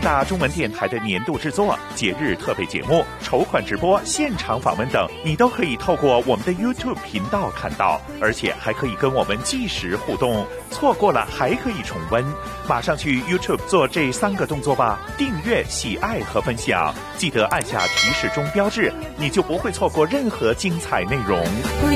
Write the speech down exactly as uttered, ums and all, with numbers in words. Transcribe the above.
大中文电台的年度制作、节日特备节目、筹款直播、现场访问等，你都可以透过我们的 YouTube 频道看到，而且还可以跟我们即时互动。错过了还可以重温，马上去 YouTube 做这三个动作吧：订阅、喜爱和分享，记得按下提示钟标志，你就不会错过任何精彩内容。